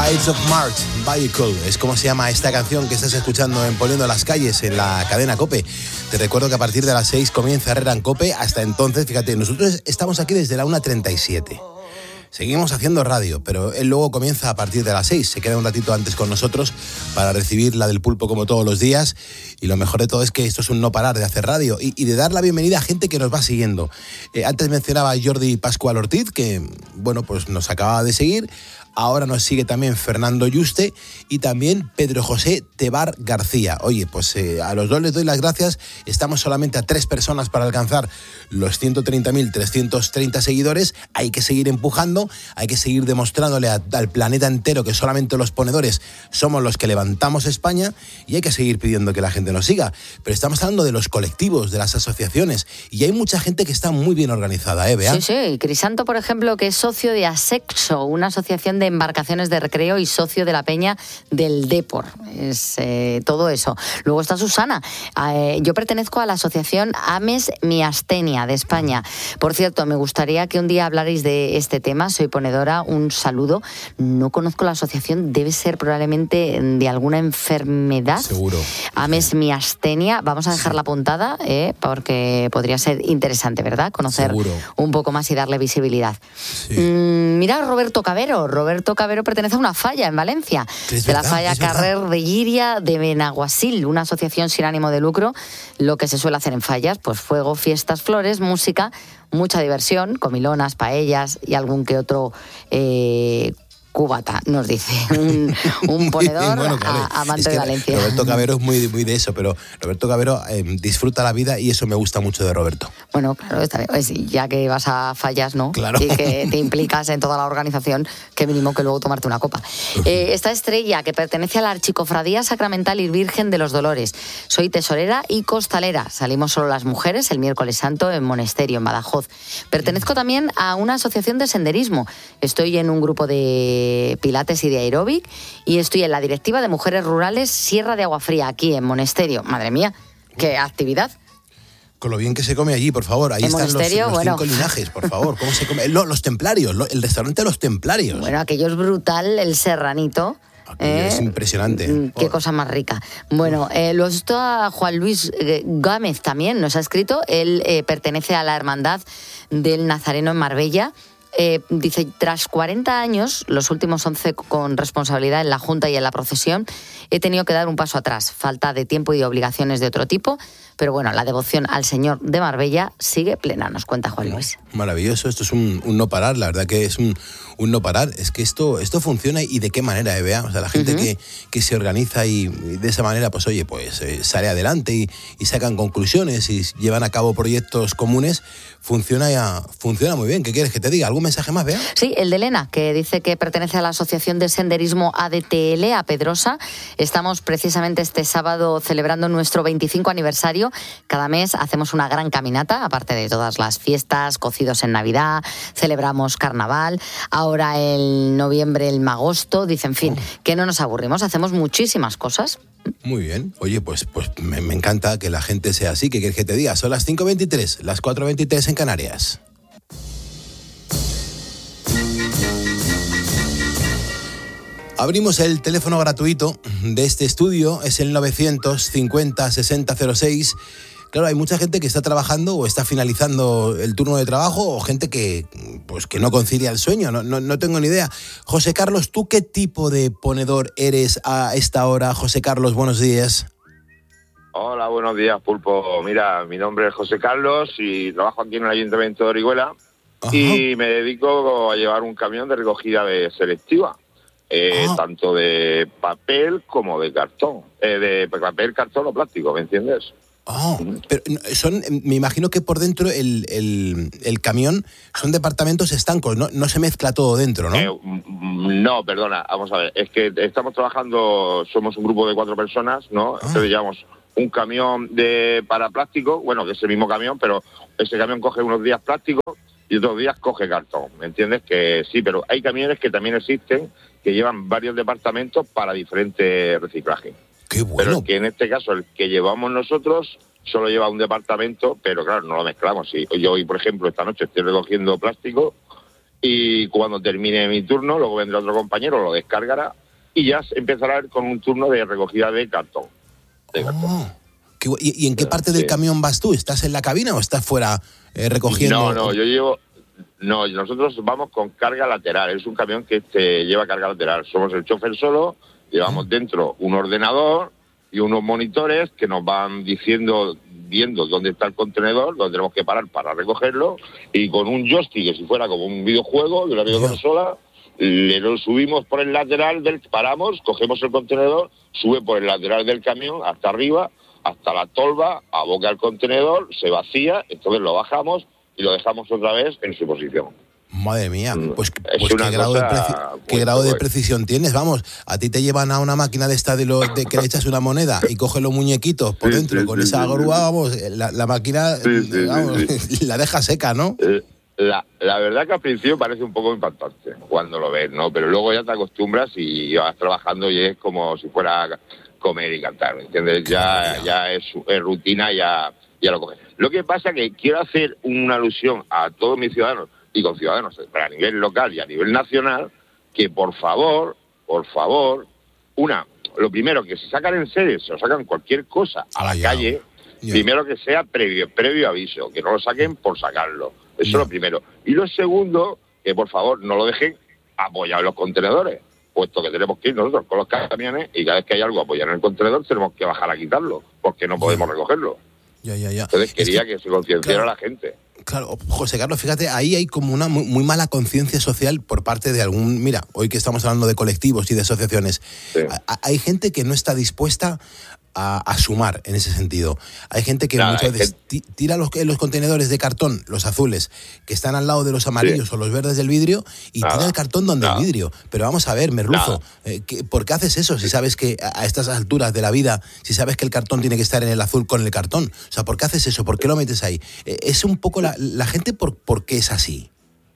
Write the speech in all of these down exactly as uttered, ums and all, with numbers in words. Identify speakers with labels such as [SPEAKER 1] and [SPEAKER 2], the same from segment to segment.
[SPEAKER 1] Ides of March, Vehicle, es como se llama esta canción que estás escuchando en Poliendo las Calles en la cadena COPE. Te recuerdo que a partir de las seis comienza Herrera en COPE. Hasta entonces, fíjate, nosotros estamos aquí desde la una treinta y siete. Seguimos haciendo radio, pero él luego comienza a partir de las seis. Se queda un ratito antes con nosotros para recibir la del pulpo como todos los días. Y lo mejor de todo es que esto es un no parar de hacer radio y, y de dar la bienvenida a gente que nos va siguiendo. Eh, antes mencionaba a Jordi Pascual Ortiz, que bueno, pues nos acaba de seguir. Ahora nos sigue también Fernando Yuste y también Pedro José Tebar García. Oye, pues eh, a los dos les doy las gracias. Estamos solamente a tres personas para alcanzar los ciento treinta mil trescientos treinta seguidores. Hay que seguir empujando, hay que seguir demostrándole a, al planeta entero que solamente los ponedores somos los que levantamos España y hay que seguir pidiendo que la gente nos siga. Pero estamos hablando de los colectivos, de las asociaciones y hay mucha gente que está muy bien organizada, ¿eh, Bea?
[SPEAKER 2] Sí, sí. Crisanto, por ejemplo, que es socio de Asexo, una asociación de embarcaciones de recreo y socio de la peña del Depor. Es eh, todo eso. Luego está Susana. Eh, yo pertenezco a la asociación Ames Miastenia de España. Por cierto, me gustaría que un día hablarais de este tema. Soy ponedora. Un saludo. No conozco la asociación. Debe ser probablemente de alguna enfermedad.
[SPEAKER 1] Seguro.
[SPEAKER 2] Ames Miastenia. Vamos a dejarla apuntada eh, porque podría ser interesante, ¿verdad? Conocer
[SPEAKER 1] Seguro.
[SPEAKER 2] Un poco más y darle visibilidad.
[SPEAKER 1] Sí.
[SPEAKER 2] Mm, mira a Roberto Cabero. Roberto Cabero pertenece a una falla en Valencia,
[SPEAKER 1] es
[SPEAKER 2] de
[SPEAKER 1] verdad,
[SPEAKER 2] la falla Carrer de Guiria de Benaguasil, una asociación sin ánimo de lucro. Lo que se suele hacer en fallas, pues fuego, fiestas, flores, música, mucha diversión, comilonas, paellas y algún que otro eh, cubata, nos dice un, un ponedor
[SPEAKER 1] bueno, claro,
[SPEAKER 2] a, amante
[SPEAKER 1] es que
[SPEAKER 2] de Valencia.
[SPEAKER 1] Roberto Cabero es muy, muy de eso, pero Roberto Cabero eh, disfruta la vida y eso me gusta mucho de Roberto.
[SPEAKER 2] Bueno, claro, está bien. Pues, ya que vas a fallas, ¿no?
[SPEAKER 1] Claro.
[SPEAKER 2] Y que te implicas en toda la organización, qué mínimo que luego tomarte una copa. Eh, esta estrella que pertenece a la Archicofradía Sacramental y Virgen de los Dolores. Soy tesorera y costalera. Salimos solo las mujeres el miércoles santo en Monesterio, en Badajoz. Pertenezco también a una asociación de senderismo. Estoy en un grupo de pilates y de aeróbic y estoy en la directiva de Mujeres Rurales Sierra de Agua Fría, aquí en Monesterio. Madre mía, qué actividad.
[SPEAKER 1] Con lo bien que se come allí, por favor. Ahí
[SPEAKER 2] en
[SPEAKER 1] están los, los
[SPEAKER 2] bueno.
[SPEAKER 1] cinco linajes, por favor. ¿Cómo se come? Lo, los templarios, lo, el restaurante Los Templarios.
[SPEAKER 2] Bueno, aquello es brutal, el serranito.
[SPEAKER 1] ¿Eh? Es impresionante.
[SPEAKER 2] Qué cosa más rica. Bueno, eh, lo está Juan Luis eh, Gámez también, nos ha escrito. Él eh, pertenece a la Hermandad del Nazareno en Marbella. Eh, dice, tras cuarenta años, los últimos once con responsabilidad en la Junta y en la procesión, he tenido que dar un paso atrás. Falta de tiempo y obligaciones de otro tipo, pero bueno, la devoción al Señor de Marbella sigue plena, nos cuenta Juan Luis.
[SPEAKER 1] Maravilloso, esto es un, un no parar, la verdad que es un, un no parar. Es que esto, esto funciona y de qué manera, ¿eh, Bea? O sea, la gente uh-huh. que, que se organiza y, y de esa manera, pues oye, pues eh, sale adelante y, y sacan conclusiones y llevan a cabo proyectos comunes, funciona ya, funciona muy bien. ¿Qué quieres que te diga? ¿Algún mensaje más, Bea?
[SPEAKER 2] Sí, el de Elena, que dice que pertenece a la Asociación de Senderismo A D T L, a Pedrosa. Estamos precisamente este sábado celebrando nuestro veinticinco aniversario. Cada mes hacemos una gran caminata, aparte de todas las fiestas, cocidos en Navidad, celebramos carnaval, ahora en noviembre el magosto, dice, en fin, que no nos aburrimos, hacemos muchísimas cosas.
[SPEAKER 1] Muy bien. Oye, pues, pues me, me encanta que la gente sea así. ¿Qué quieres que te diga? Son las cinco veintitrés, las cuatro veintitrés en Canarias. Abrimos el teléfono gratuito de este estudio, es el novecientos cincuenta sesenta cero seis. Claro, hay mucha gente que está trabajando o está finalizando el turno de trabajo o gente que, pues, que no concilia el sueño, no, no, no tengo ni idea. José Carlos, ¿tú qué tipo de ponedor eres a esta hora? José Carlos, buenos días.
[SPEAKER 3] Hola, buenos días, Pulpo. Mira, mi nombre es José Carlos y trabajo aquí en el Ayuntamiento de Orihuela. Ajá. Y me dedico a llevar un camión de recogida de selectiva. Eh, ah. Tanto de papel como de cartón. Eh, de papel, cartón o plástico, ¿me entiendes?
[SPEAKER 1] Oh, pero son, me imagino que por dentro el, el, el camión son departamentos estancos, ¿no? No se mezcla todo dentro, ¿no?
[SPEAKER 3] Eh, no, perdona, vamos a ver. Es que estamos trabajando, somos un grupo de cuatro personas, ¿no? Ah. Entonces llevamos un camión de para plástico, bueno, que es el mismo camión, pero ese camión coge unos días plástico y otros días coge cartón, ¿me entiendes? Que sí, pero hay camiones que también existen que llevan varios departamentos para diferentes reciclajes.
[SPEAKER 1] ¡Qué bueno!
[SPEAKER 3] Pero es que en este caso el que llevamos nosotros solo lleva un departamento, pero claro, no lo mezclamos. Si yo hoy, por ejemplo, esta noche estoy recogiendo plástico y cuando termine mi turno, luego vendrá otro compañero, lo descargará y ya empezará con un turno de recogida de cartón. De
[SPEAKER 1] oh.
[SPEAKER 3] cartón.
[SPEAKER 1] ¿Y, ¿Y en qué parte del
[SPEAKER 3] sí.
[SPEAKER 1] camión vas tú? ¿Estás en la cabina o estás fuera eh, recogiendo?
[SPEAKER 3] No, no, yo llevo... No, nosotros vamos con carga lateral. Es un camión que te lleva carga lateral. Somos el chofer solo, llevamos dentro un ordenador y unos monitores que nos van diciendo, viendo dónde está el contenedor, dónde tenemos que parar para recogerlo, y con un joystick, que si fuera como un videojuego de una videoconsola, le lo subimos por el lateral del... Paramos, cogemos el contenedor, sube por el lateral del camión hasta arriba, hasta la tolva, aboca el contenedor, se vacía, entonces lo bajamos y lo dejamos otra vez en su posición.
[SPEAKER 1] Madre mía, pues,
[SPEAKER 3] es
[SPEAKER 1] pues qué, grado de, preci qué grado de
[SPEAKER 3] bueno.
[SPEAKER 1] precisión tienes, vamos, a ti te llevan a una máquina de esta de, lo, de que le echas una moneda y coges los muñequitos por
[SPEAKER 3] sí,
[SPEAKER 1] dentro
[SPEAKER 3] sí,
[SPEAKER 1] con
[SPEAKER 3] sí,
[SPEAKER 1] esa
[SPEAKER 3] sí,
[SPEAKER 1] grúa,
[SPEAKER 3] sí.
[SPEAKER 1] vamos, la, la máquina,
[SPEAKER 3] sí, sí,
[SPEAKER 1] vamos,
[SPEAKER 3] sí, sí.
[SPEAKER 1] la deja seca, ¿no?
[SPEAKER 3] La, la verdad que al principio parece un poco impactante cuando lo ves, ¿no? Pero luego ya te acostumbras y vas trabajando y es como si fuera comer y cantar, ¿me entiendes? Ya, ya es, es rutina, ya, ya lo coges. Lo que pasa es que quiero hacer una alusión a todos mis ciudadanos y con ciudadanos a nivel local y a nivel nacional, que por favor, por favor, una, lo primero, que se sacan en serio, se lo sacan cualquier cosa a la
[SPEAKER 1] ya.
[SPEAKER 3] calle,
[SPEAKER 1] ya.
[SPEAKER 3] primero que sea previo, previo aviso, que no lo saquen por sacarlo. Eso es lo primero. Y lo segundo, que por favor no lo dejen apoyado en los contenedores, puesto que tenemos que ir nosotros con los camiones y cada vez que hay algo apoyado en el contenedor tenemos que bajar a quitarlo, porque no podemos ya. recogerlo.
[SPEAKER 1] Ya, ya, ya.
[SPEAKER 3] Entonces quería
[SPEAKER 1] es que,
[SPEAKER 3] que se concienciara
[SPEAKER 1] claro,
[SPEAKER 3] a la gente.
[SPEAKER 1] Claro, José Carlos, fíjate, ahí hay como una muy, muy mala conciencia social por parte de algún... Mira, hoy que estamos hablando de colectivos y de asociaciones, sí. a, hay gente que no está dispuesta a, a sumar en ese sentido. Hay gente que Nada, muchas veces que... tira los, los contenedores de cartón, los azules, que están al lado de los amarillos sí. o los verdes del vidrio, y Nada. tira el cartón donde Nada. el vidrio. Pero vamos a ver, Merluzo, eh, que, ¿por qué haces eso si sabes que a estas alturas de la vida, si sabes que el cartón tiene que estar en el azul con el cartón? O sea, ¿por qué haces eso? ¿Por qué lo metes ahí? Eh, es un poco la, la gente, por, ¿por qué es así?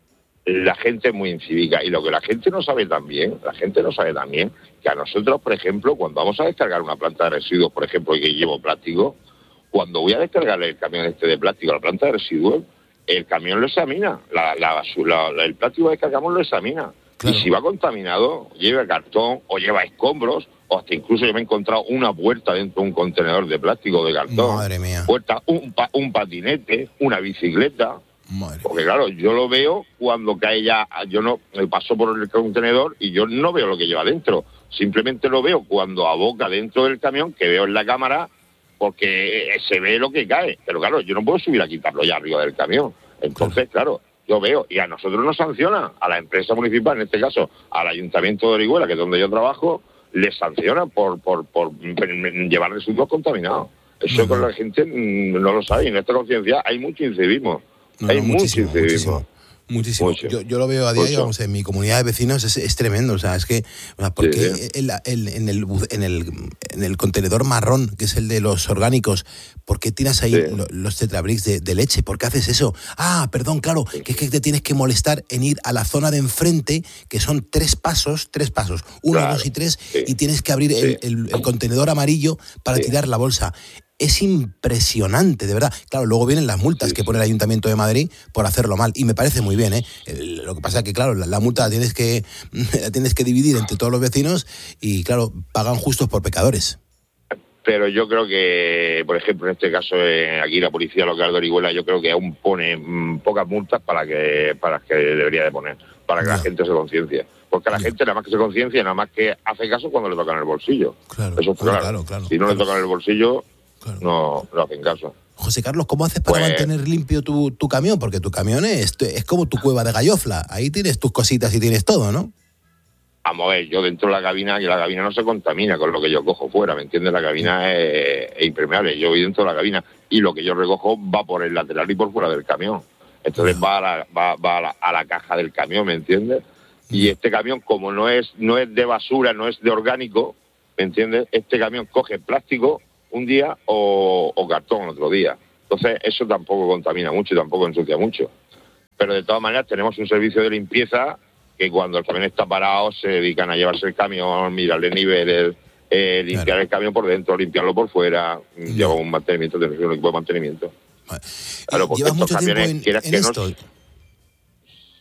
[SPEAKER 3] La gente es muy incívica, y lo que la gente no sabe también, la gente no sabe también que a nosotros, por ejemplo, cuando vamos a descargar una planta de residuos, por ejemplo, y que llevo plástico, cuando voy a descargar el camión este de plástico a la planta de residuos, el camión lo examina, la, la basura, la, el plástico que descargamos lo examina. Claro. Y si va contaminado, lleva cartón o lleva escombros, o hasta incluso yo me he encontrado una puerta dentro de un contenedor de plástico de cartón.
[SPEAKER 1] Madre mía.
[SPEAKER 3] Puerta, un, pa, un patinete, una bicicleta.
[SPEAKER 1] Madre.
[SPEAKER 3] Porque claro, yo lo veo cuando cae ya, yo no, me paso por el contenedor y yo no veo lo que lleva dentro. Simplemente lo veo cuando aboca dentro del camión, que veo en la cámara, porque se ve lo que cae. Pero claro, yo no puedo subir a quitarlo ya arriba del camión. Entonces, claro, yo veo, y a nosotros nos sanciona, a la empresa municipal, en este caso, al Ayuntamiento de Orihuela, que es donde yo trabajo, les sanciona por, por, por llevar residuos contaminados. Eso uh-huh. con la gente no lo sabe, y en esta conciencia hay mucho incivismo.
[SPEAKER 1] No,
[SPEAKER 3] hay
[SPEAKER 1] no,
[SPEAKER 3] mucho
[SPEAKER 1] muchísimo,
[SPEAKER 3] incivismo.
[SPEAKER 1] Muchísimo. Muchísimo. Yo, yo lo veo a diario, vamos, en mi comunidad de vecinos es, es tremendo, o sea, es que, o sea, porque sí, sí. El, el, en, el, en, el, en el contenedor marrón, que es el de los orgánicos, ¿por qué tiras ahí sí. lo, los tetrabricks de, de leche? ¿Por qué haces eso? Ah, perdón, claro, sí. que es que te tienes que molestar en ir a la zona de enfrente, que son tres pasos, tres pasos, uno, claro. dos y tres, sí. y tienes que abrir sí. el, el, el contenedor amarillo para sí. tirar la bolsa. Es impresionante, de verdad. Claro, luego vienen las multas sí, que pone el Ayuntamiento de Madrid por hacerlo mal, y me parece muy bien, ¿eh? Lo que pasa es que, claro, la, la multa la tienes que, la tienes que dividir entre todos los vecinos y, claro, pagan justos por pecadores.
[SPEAKER 3] Pero yo creo que, por ejemplo, en este caso, eh, aquí la Policía Local de Orihuela, yo creo que aún pone mmm, pocas multas para que para que debería de poner, para que no. la gente se conciencie. Porque a la no. gente nada más que se conciencie, nada más que hace caso cuando le tocan el bolsillo.
[SPEAKER 1] Claro,
[SPEAKER 3] eso es claro.
[SPEAKER 1] claro, claro.
[SPEAKER 3] Si no
[SPEAKER 1] claro.
[SPEAKER 3] le tocan el bolsillo... Claro. No, no hacen caso.
[SPEAKER 1] José Carlos, ¿cómo haces para pues, mantener limpio tu, tu camión? Porque tu camión es, es como tu cueva de gallofla. Ahí tienes tus cositas y tienes todo, ¿no?
[SPEAKER 3] Vamos a ver, yo dentro de la cabina, que la cabina no se contamina con lo que yo cojo fuera, ¿me entiendes? La cabina es, es impermeable. Yo voy dentro de la cabina y lo que yo recojo va por el lateral y por fuera del camión. Entonces no. va, a la, va, va a, la, a la caja del camión, ¿me entiendes? Y no. este camión, como no es, no es de basura, no es de orgánico, ¿me entiendes? Este camión coge plástico un día o, o cartón otro día. Entonces eso tampoco contamina mucho y tampoco ensucia mucho. Pero de todas maneras tenemos un servicio de limpieza que cuando el camión está parado se dedican a llevarse el camión, mirarle niveles, eh, limpiar claro. el camión por dentro, limpiarlo por fuera, no. lleva un mantenimiento, tenemos un equipo de mantenimiento.
[SPEAKER 1] Vale. Claro, ¿llevas mucho tiempo en, en esto? No,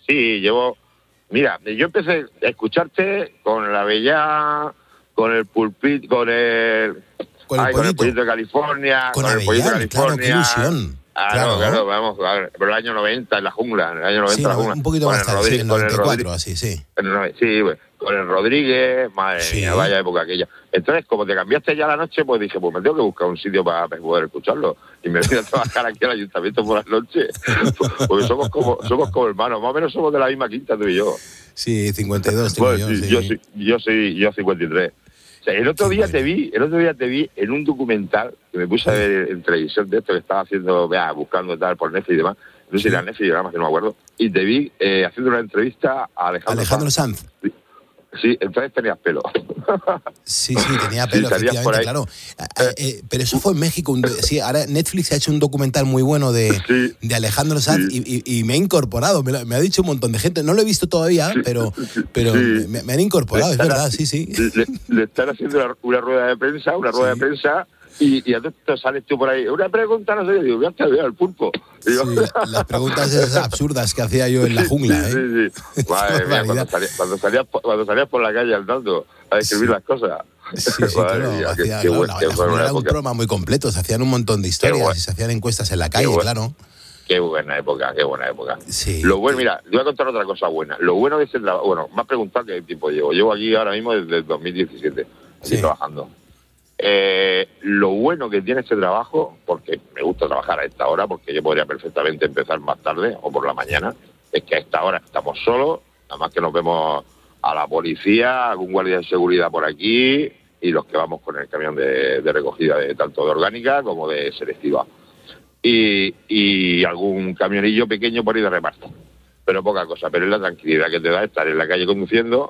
[SPEAKER 3] Sí, llevo... Mira, yo empecé a escucharte con la Bella, con el pulpit, con el...
[SPEAKER 1] Con el,
[SPEAKER 3] ay, con el pollito de California,
[SPEAKER 1] con,
[SPEAKER 3] con el pollito de California.
[SPEAKER 1] Claro, qué ilusión.
[SPEAKER 3] Ah,
[SPEAKER 1] claro,
[SPEAKER 3] no, claro, vamos, a ver, pero el año noventa en la jungla, en el año noventa
[SPEAKER 1] sí,
[SPEAKER 3] en la jungla.
[SPEAKER 1] Un poquito
[SPEAKER 3] con
[SPEAKER 1] más tarde, sí, en el noventa y cuatro, así, sí.
[SPEAKER 3] Sí, bueno, con el Rodríguez, madre
[SPEAKER 1] sí.
[SPEAKER 3] mía, vaya época aquella. Entonces, como te cambiaste ya la noche, pues dije, pues me tengo que buscar un sitio para poder escucharlo. Y me vine a trabajar aquí al ayuntamiento por las noches, porque somos como somos como hermanos, más o menos somos de la misma quinta tú y yo.
[SPEAKER 1] Sí, cincuenta y dos, tengo
[SPEAKER 3] bueno,
[SPEAKER 1] yo,
[SPEAKER 3] sí,
[SPEAKER 1] sí.
[SPEAKER 3] yo, soy, yo soy yo cincuenta y tres. O sea, el otro
[SPEAKER 1] Qué
[SPEAKER 3] día
[SPEAKER 1] bueno.
[SPEAKER 3] te vi, el otro día te vi en un documental que me puse a ver en televisión de esto que estaba haciendo, vea, buscando tal por Netflix y demás. No sé si era Netflix, nada más que no me acuerdo. Y te vi eh, haciendo una entrevista a Alejandro,
[SPEAKER 1] Alejandro
[SPEAKER 3] Sanz.
[SPEAKER 1] Sanz.
[SPEAKER 3] Sí, sí, entonces tenías pelo.
[SPEAKER 1] Sí, sí, tenía pelo,
[SPEAKER 3] sí,
[SPEAKER 1] efectivamente, claro. Eh, eh, pero eso fue en México. Un, sí, ahora Netflix ha hecho un documental muy bueno de,
[SPEAKER 3] sí,
[SPEAKER 1] de Alejandro Sanz
[SPEAKER 3] sí.
[SPEAKER 1] y, y, y me he incorporado. Me, lo, me ha dicho un montón de gente. No lo he visto todavía, sí, pero, pero sí. me, me han incorporado, es verdad, sí, sí.
[SPEAKER 3] Le, le están haciendo una, una rueda de prensa, una rueda sí. de prensa. Y, y a te sales tú por ahí, una pregunta, no sé, digo, ya te veo el pulpo. Digo,
[SPEAKER 1] sí, las preguntas esas absurdas que hacía yo en la jungla,
[SPEAKER 3] sí,
[SPEAKER 1] ¿eh?
[SPEAKER 3] Sí, sí, Madre mía, cuando, salías, cuando, salías, cuando salías por la calle andando a escribir sí. las cosas.
[SPEAKER 1] Sí, sí, claro,
[SPEAKER 3] mía,
[SPEAKER 1] hacía,
[SPEAKER 3] qué,
[SPEAKER 1] claro,
[SPEAKER 3] qué
[SPEAKER 1] la, la jungla era un programa muy completo, se hacían un montón de historias bueno. y se hacían encuestas en la calle,
[SPEAKER 3] bueno.
[SPEAKER 1] claro.
[SPEAKER 3] Qué buena época, qué buena época.
[SPEAKER 1] Sí.
[SPEAKER 3] Lo bueno, mira, te voy a contar otra cosa buena. Lo bueno de ese trabajo, bueno, me has preguntado qué tiempo llevo. Llevo aquí ahora mismo desde el dos mil diecisiete, aquí sí. trabajando. Eh, lo bueno que tiene este trabajo, porque me gusta trabajar a esta hora, porque yo podría perfectamente empezar más tarde o por la mañana, es que a esta hora estamos solos, nada más que nos vemos a la policía, algún guardia de seguridad por aquí y los que vamos con el camión de, de recogida de tanto de orgánica como de selectiva. Y, y algún camionillo pequeño por ahí de reparto. Pero poca cosa, pero es la tranquilidad que te da estar en la calle conduciendo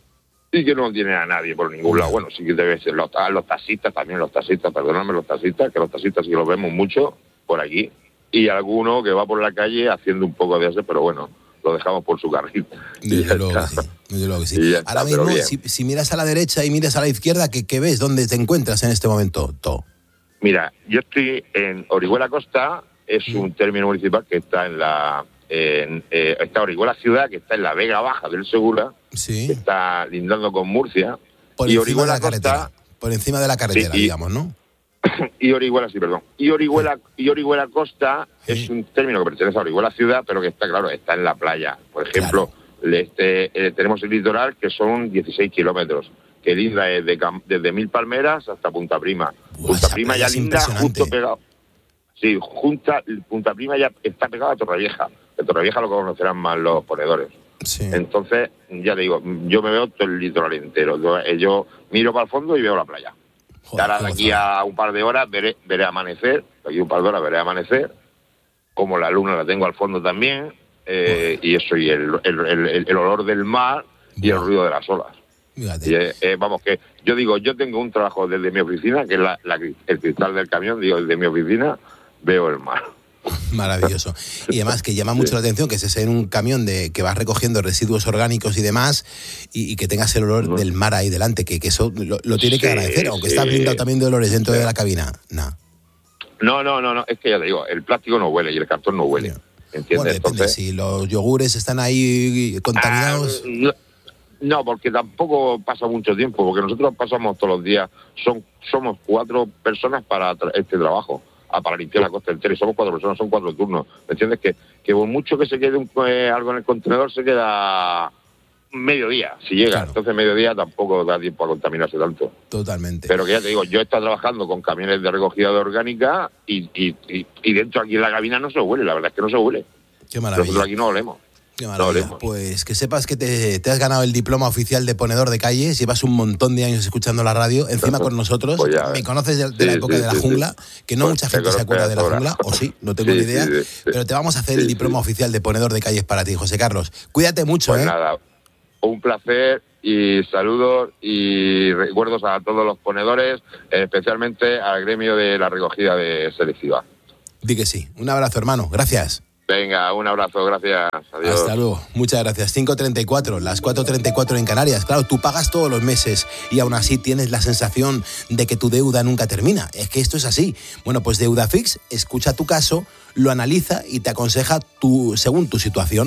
[SPEAKER 3] y que no tiene a nadie por ningún lado. Bueno, sí que debe ser los, los taxistas, también los taxistas, perdóname, los taxistas, que los taxistas sí que los vemos mucho por aquí. Y alguno que va por la calle haciendo un poco de eso, pero bueno, lo dejamos por su carril.
[SPEAKER 1] Desde luego que sí, desde luego que sí. Ahora está, mismo, si, si miras a la derecha y miras a la izquierda, ¿qué, qué ves? ¿Dónde te encuentras en este momento, To?
[SPEAKER 3] Mira, yo estoy en Orihuela Costa, es mm. un término municipal que está en la... En, eh, está Orihuela Ciudad, que está en la Vega Baja del Segura,
[SPEAKER 1] sí.
[SPEAKER 3] que está lindando con Murcia.
[SPEAKER 1] Por
[SPEAKER 3] y
[SPEAKER 1] encima
[SPEAKER 3] Orihuela
[SPEAKER 1] de la
[SPEAKER 3] Costa,
[SPEAKER 1] carretera. Por encima de la carretera, sí, y, digamos, ¿no?
[SPEAKER 3] Y Orihuela, sí, perdón. Y Orihuela, sí. y Orihuela Costa sí. es un término que pertenece a Orihuela Ciudad, pero que está, claro, está en la playa. Por ejemplo, claro. este, eh, tenemos el litoral, que son dieciséis kilómetros, que linda es de, desde Mil Palmeras hasta Punta Prima.
[SPEAKER 1] Buah,
[SPEAKER 3] Punta Prima ya linda justo pegado. Sí, junta, Punta Prima ya está pegado a Torrevieja. En Torrevieja lo conocerán más los ponedores.
[SPEAKER 1] Sí.
[SPEAKER 3] Entonces, ya te digo, yo me veo todo el litoral entero. Yo, yo miro para el fondo y veo la playa. Joder, ahora de aquí a un par de horas veré, veré amanecer, de aquí a un par de horas veré amanecer, como la luna la tengo al fondo también, eh, y eso, y el, el, el, el olor del mar y el ruido de las olas. Y, eh, eh, vamos, que yo digo, yo tengo un trabajo desde mi oficina, que es la, la, el cristal del camión, digo, desde mi oficina veo el mar.
[SPEAKER 1] Maravilloso. Y además que llama mucho sí. la atención que estés en un camión de que vas recogiendo residuos orgánicos y demás y, y que tengas el olor no. del mar ahí delante, que, que eso lo, lo tiene sí, que agradecer, aunque sí. está blindado también de olores dentro sí. de la cabina. Nah.
[SPEAKER 3] No, no, no, no, es que ya te digo, el plástico no huele y el cartón no huele. ¿Entiendes?
[SPEAKER 1] Bueno, depende, Entonces, si los yogures están ahí contaminados...
[SPEAKER 3] Ah, no, no, porque tampoco pasa mucho tiempo, porque nosotros pasamos todos los días, son somos cuatro personas para tra- este trabajo. para limpiar la costa entera, y somos cuatro personas, son cuatro turnos, ¿me entiendes? Que, que por mucho que se quede un, eh, algo en el contenedor, se queda mediodía, si llega, claro. Entonces mediodía tampoco da tiempo a contaminarse tanto.
[SPEAKER 1] Totalmente.
[SPEAKER 3] Pero que ya te digo, yo he estado trabajando con camiones de recogida de orgánica y, y, y, y dentro aquí en la cabina no se huele, la verdad es que no se huele.
[SPEAKER 1] Qué maravilla.
[SPEAKER 3] Nosotros aquí no olemos.
[SPEAKER 1] Qué maravilla. No pues que sepas que te, te has ganado el diploma oficial de ponedor de calles, llevas un montón de años escuchando la radio, encima con nosotros, pues ya, me conoces de, de sí, la época sí, de la jungla, sí. que no pues mucha gente se acuerda de la jungla, o sí, no tengo sí, ni idea, sí, sí, pero te vamos a hacer sí, el diploma sí. oficial de ponedor de calles para ti, José Carlos. Cuídate mucho,
[SPEAKER 3] pues
[SPEAKER 1] ¿eh?
[SPEAKER 3] Nada, un placer y saludos y recuerdos a todos los ponedores, especialmente al gremio de la recogida de selectiva.
[SPEAKER 1] Di que sí. Un abrazo, hermano. Gracias.
[SPEAKER 3] Venga, un abrazo, gracias. Adiós.
[SPEAKER 1] Hasta luego. Muchas gracias. cinco treinta y cuatro, las cuatro treinta y cuatro en Canarias. Claro, tú pagas todos los meses y aún así tienes la sensación de que tu deuda nunca termina. Es que esto es así. Bueno, pues Deudafix escucha tu caso, lo analiza y te aconseja tu, según tu situación.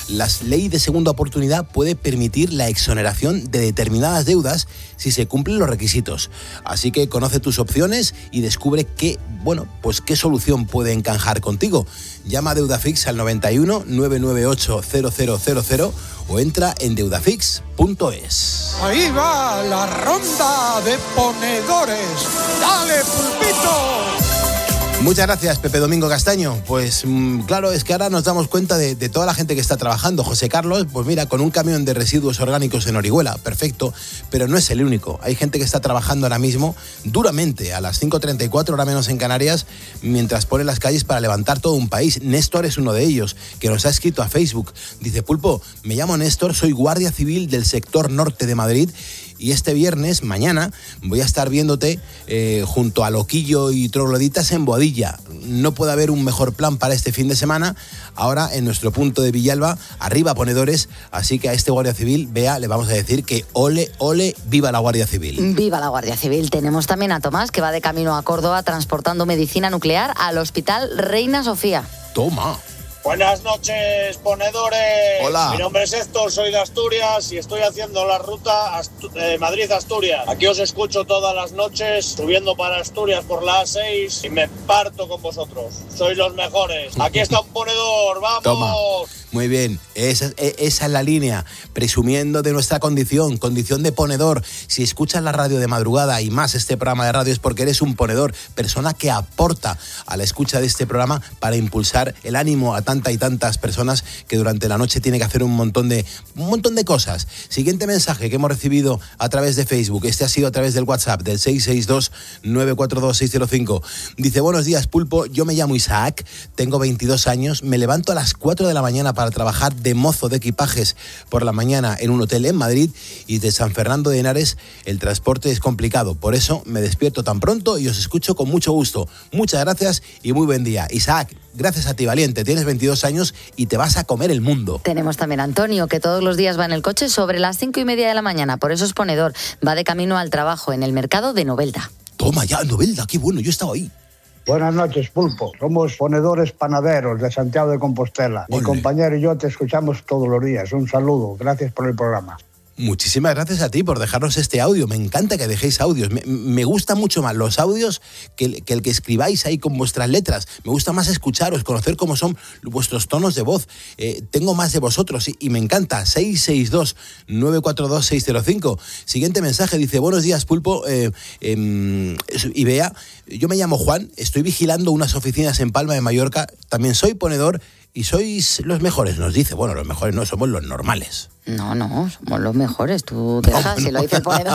[SPEAKER 1] La ley de segunda oportunidad puede permitir la exoneración de determinadas deudas si se cumplen los requisitos. Así que conoce tus opciones y descubre qué, bueno, pues qué solución puede encajar contigo. Llama a Deudafix al noventa y uno, novecientos noventa y ocho, cero cero cero cero o entra en deudafix punto es.
[SPEAKER 4] Ahí va la ronda de ponedores. ¡Dale, Pulpito!
[SPEAKER 1] Muchas gracias, Pepe Domingo Castaño. Pues mmm, claro, es que ahora nos damos cuenta de, de toda la gente que está trabajando. José Carlos, pues mira, con un camión de residuos orgánicos en Orihuela, perfecto, pero no es el único. Hay gente que está trabajando ahora mismo duramente a las cinco treinta y cuatro, hora menos en Canarias, mientras pone las calles para levantar todo un país. Néstor es uno de ellos, que nos ha escrito a Facebook. Dice, Pulpo, me llamo Néstor, soy guardia civil del sector norte de Madrid y este viernes, mañana, voy a estar viéndote eh, junto a Loquillo y Trogloditas en Boadilla. No puede haber un mejor plan para este fin de semana. Ahora, en nuestro punto de Villalba, arriba ponedores, así que a este Guardia Civil, vea, le vamos a decir que ole, ole, viva la Guardia Civil.
[SPEAKER 2] Viva la Guardia Civil. Tenemos también a Tomás, que va de camino a Córdoba transportando medicina nuclear al Hospital Reina Sofía.
[SPEAKER 1] Toma.
[SPEAKER 5] Buenas noches, ponedores.
[SPEAKER 1] Hola.
[SPEAKER 5] Mi nombre es Héctor, soy de Asturias y estoy haciendo la ruta Astu- eh, Madrid-Asturias. Aquí os escucho todas las noches, subiendo para Asturias por la A seis y me parto con vosotros. Sois los mejores. Aquí está un ponedor, ¡vamos!
[SPEAKER 1] Toma. Muy bien, esa, esa es la línea, presumiendo de nuestra condición, condición de ponedor. Si escuchas la radio de madrugada y más este programa de radio es porque eres un ponedor, persona que aporta a la escucha de este programa para impulsar el ánimo a tanta y tantas personas que durante la noche tiene que hacer un montón de, un montón de cosas. Siguiente mensaje que hemos recibido a través de Facebook, este ha sido a través del WhatsApp del seis seis dos, nueve cuatro dos, seis cero cinco. Dice, buenos días, Pulpo, yo me llamo Isaac, tengo veintidós años, me levanto a las cuatro de la mañana para trabajar de mozo de equipajes por la mañana en un hotel en Madrid y de San Fernando de Henares el transporte es complicado. Por eso me despierto tan pronto y os escucho con mucho gusto. Muchas gracias y muy buen día. Isaac, gracias a ti, valiente. Tienes veintidós años y te vas a comer el mundo.
[SPEAKER 2] Tenemos también a Antonio, que todos los días va en el coche sobre las cinco y media de la mañana. Por eso es ponedor. Va de camino al trabajo en el mercado de Novelda.
[SPEAKER 1] Toma ya, Novelda, qué bueno, yo he estado ahí.
[SPEAKER 6] Buenas noches, Pulpo. Somos ponedores panaderos de Santiago de Compostela. Mi
[SPEAKER 1] Olé.
[SPEAKER 6] compañero y yo te escuchamos todos los días. Un saludo. Gracias por el programa.
[SPEAKER 1] Muchísimas gracias a ti por dejarnos este audio. Me encanta que dejéis audios. Me, me gustan mucho más los audios que el, que el que escribáis ahí con vuestras letras. Me gusta más escucharos, conocer cómo son vuestros tonos de voz. Eh, tengo más de vosotros y, y me encanta. seis seis dos, nueve cuatro dos, seis cero cinco. Siguiente mensaje, dice, buenos días, Pulpo. Eh, eh, y vea, yo me llamo Juan, estoy vigilando unas oficinas en Palma de Mallorca. También soy ponedor y sois los mejores, nos dice. Bueno, los mejores no, somos los normales.
[SPEAKER 2] No, no, somos los mejores. Tú dejas, no, no. Si lo dice el ponedor.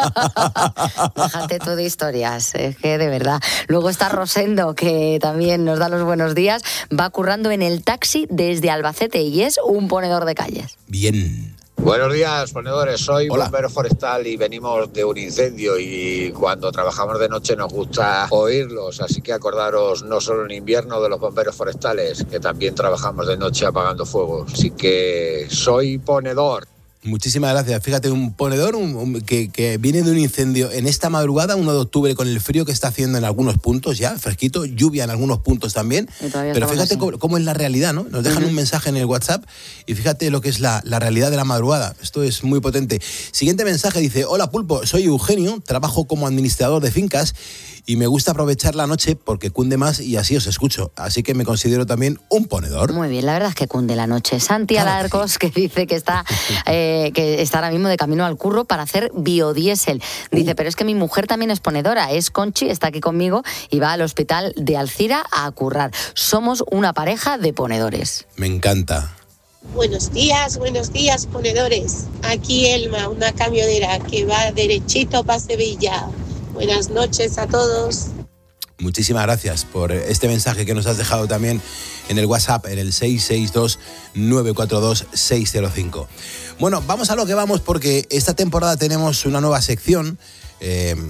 [SPEAKER 2] Déjate tú de historias, es que de verdad. Luego está Rosendo, que también nos da los buenos días. Va currando en el taxi desde Albacete y es un ponedor de calles.
[SPEAKER 1] Bien.
[SPEAKER 7] Buenos días, ponedores. Soy
[SPEAKER 1] Hola.
[SPEAKER 7] bombero forestal y venimos de un incendio y cuando trabajamos de noche nos gusta oírlos, así que acordaros no solo en invierno de los bomberos forestales, que también trabajamos de noche apagando fuegos. Así que soy ponedor.
[SPEAKER 1] Muchísimas gracias. Fíjate, un ponedor un, un, que, que viene de un incendio en esta madrugada, uno de octubre, con el frío que está haciendo en algunos puntos ya, fresquito, lluvia en algunos puntos también. Pero fíjate cómo, cómo es la realidad, ¿no? Nos dejan uh-huh. un mensaje en el WhatsApp y fíjate lo que es la, la realidad de la madrugada. Esto es muy potente. Siguiente mensaje dice, hola Pulpo, soy Eugenio, trabajo como administrador de fincas y me gusta aprovechar la noche porque cunde más y así os escucho. Así que me considero también un ponedor.
[SPEAKER 2] Muy bien, la verdad es que cunde la noche. Santi claro Alarcos, que, sí. que dice que está, eh, que está ahora mismo de camino al curro para hacer biodiesel. Dice, uh. pero es que mi mujer también es ponedora, es Conchi, está aquí conmigo y va al hospital de Alcira a currar. Somos una pareja de ponedores.
[SPEAKER 1] Me encanta.
[SPEAKER 8] Buenos días, buenos días, ponedores. Aquí Elma, una camionera que va derechito para Sevilla. Buenas noches a todos.
[SPEAKER 1] Muchísimas gracias por este mensaje que nos has dejado también en el WhatsApp, en el seis seis dos, nueve cuatro dos, seis cero cinco. Bueno, vamos a lo que vamos porque esta temporada tenemos una nueva sección eh,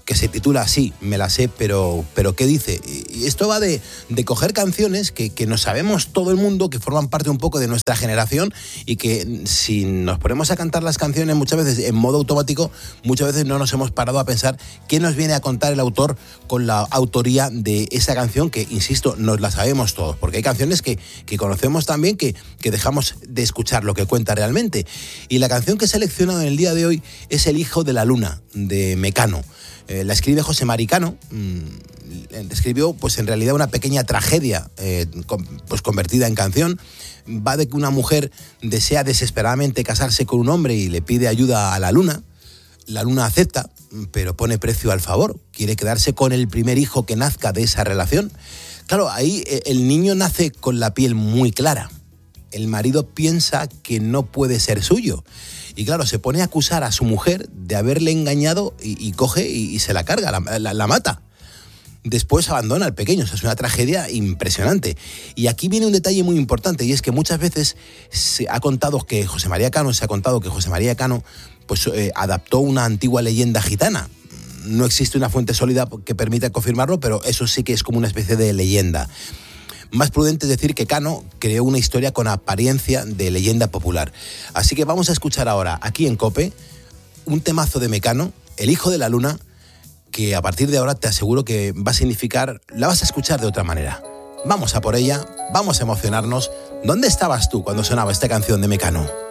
[SPEAKER 1] que se titula así, me la sé, pero, pero ¿qué dice? Y esto va de, de coger canciones que, que nos sabemos todo el mundo, que forman parte un poco de nuestra generación y que si nos ponemos a cantar las canciones muchas veces en modo automático, muchas veces no nos hemos parado a pensar qué nos viene a contar el autor con la autoría de esa canción que, insisto, nos la sabemos todos, porque hay canciones que, que conocemos también que, que dejamos de escuchar lo que cuenta realmente. Y la canción que he seleccionado en el día de hoy es El hijo de la luna, de Mecano. Eh, la escribe José Mari Cano. Mmm, escribió pues en realidad una pequeña tragedia eh, con, pues convertida en canción. Va de que una mujer desea desesperadamente casarse con un hombre y le pide ayuda a la luna. La luna acepta, pero pone precio al favor. Quiere quedarse con el primer hijo que nazca de esa relación. Claro, ahí el niño nace con la piel muy clara. El marido piensa que no puede ser suyo. Y claro, se pone a acusar a su mujer de haberle engañado y, y coge y, y se la carga, la, la, la mata. Después abandona al pequeño, o sea, es una tragedia impresionante. Y aquí viene un detalle muy importante, y es que muchas veces se ha contado que José María Cano, se ha contado que José María Cano pues, eh, adaptó una antigua leyenda gitana. No existe una fuente sólida que permita confirmarlo, pero eso sí que es como una especie de leyenda. Más prudente es decir que Cano creó una historia con apariencia de leyenda popular. Así que vamos a escuchar ahora, aquí en COPE, un temazo de Mecano, El hijo de la luna, que a partir de ahora te aseguro que va a significar, la vas a escuchar de otra manera. Vamos a por ella, vamos a emocionarnos. ¿Dónde estabas tú cuando sonaba esta canción de Mecano?